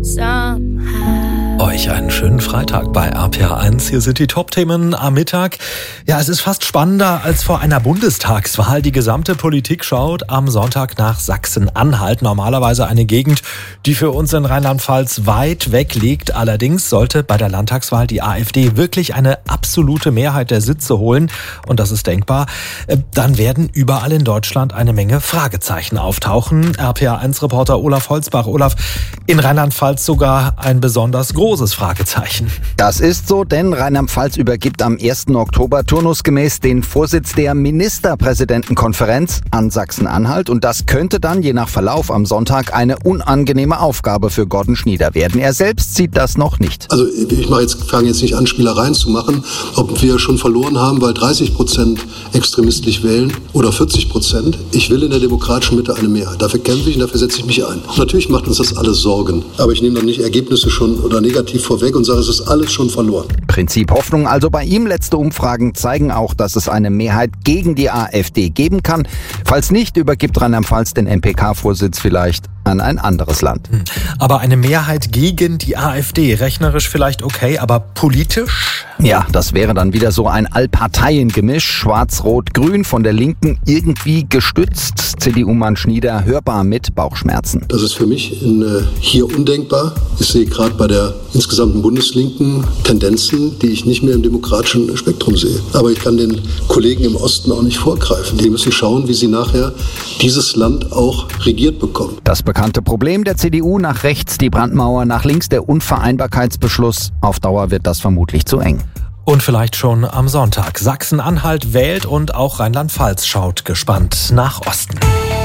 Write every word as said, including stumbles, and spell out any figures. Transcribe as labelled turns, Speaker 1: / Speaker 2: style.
Speaker 1: Euch einen schönen Freitag bei R P R eins. Hier sind die Top-Themen am Mittag. Ja, es ist fast spannender als vor einer Bundestagswahl. Die gesamte Politik schaut am Sonntag nach Sachsen-Anhalt. Normalerweise eine Gegend, die für uns in Rheinland-Pfalz weit weg liegt. Allerdings sollte bei der Landtagswahl die AfD wirklich eine absolute Mehrheit der Sitze holen. Und das ist denkbar. Dann werden überall in Deutschland eine Menge Fragezeichen auftauchen. R P R eins Reporter Olaf Holzbach. Olaf, in Rheinland-Pfalz sogar ein besonders großes Fragezeichen.
Speaker 2: Das ist so, denn Rheinland-Pfalz übergibt am ersten Oktober turnusgemäß den Vorsitz der Ministerpräsidentenkonferenz an Sachsen-Anhalt. Und das könnte dann je nach Verlauf am Sonntag eine unangenehme Aufgabe für Gordon Schnieder werden. Er selbst sieht das noch nicht.
Speaker 3: Also ich mache jetzt, fange jetzt nicht an, Spielereien zu machen, ob wir schon verloren haben, weil dreißig Prozent extremistisch wählen oder vierzig Prozent. Ich will in der demokratischen Mitte eine Mehrheit. Dafür kämpfe ich und dafür setze ich mich ein. Und natürlich macht uns das alles Sorgen. Aber ich nehme doch nicht Ergebnisse schon oder negativ vorweg und sage, es ist alles schon verloren.
Speaker 2: Prinzip Hoffnung also bei ihm. Letzte Umfragen zeigen auch, dass es eine Mehrheit gegen die AfD geben kann. Falls nicht, übergibt Rheinland-Pfalz den M P K-Vorsitz vielleicht an ein anderes Land.
Speaker 1: Aber eine Mehrheit gegen die AfD, rechnerisch vielleicht okay, aber politisch?
Speaker 2: Ja, das wäre dann wieder so ein Allparteiengemisch, schwarz-rot-grün, von der Linken irgendwie gestützt. C D U-Mann Schnieder hörbar mit Bauchschmerzen.
Speaker 3: Das ist für mich in, äh, hier undenkbar. Ich sehe gerade bei der insgesamten Bundeslinken Tendenzen, die ich nicht mehr im demokratischen Spektrum sehe. Aber ich kann den Kollegen im Osten auch nicht vorgreifen. Die müssen schauen, wie sie nachher dieses Land auch regiert bekommen.
Speaker 2: Das bekannte Problem der C D U: nach rechts die Brandmauer, nach links der Unvereinbarkeitsbeschluss. Auf Dauer wird das vermutlich zu eng.
Speaker 1: Und vielleicht schon am Sonntag. Sachsen-Anhalt wählt und auch Rheinland-Pfalz schaut gespannt nach Osten.